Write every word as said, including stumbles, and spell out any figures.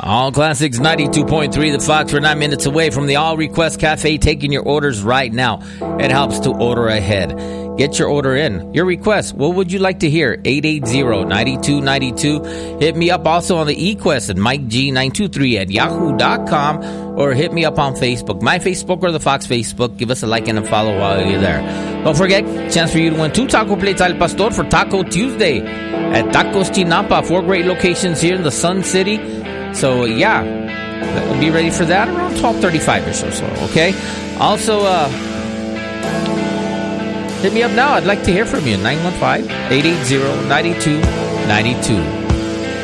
All Classics ninety-two point three, The Fox. We're nine minutes away from the All Request Cafe, taking your orders right now. It helps to order ahead. Get your order in. Your request. What would you like to hear? eight eight zero, nine two nine two. Hit me up also on the eQuest at Mike G nine two three at yahoo dot com, or hit me up on Facebook. My Facebook or the Fox Facebook. Give us a like and a follow while you're there. Don't forget, chance for you to win two taco plates al pastor for Taco Tuesday at Tacos Chinampa. Four great locations here in the Sun City. So, yeah, be ready for that around twelve thirty-five or so, so, okay? Also, uh, hit me up now. I'd like to hear from you. nine one five, eight eight zero, nine two nine two.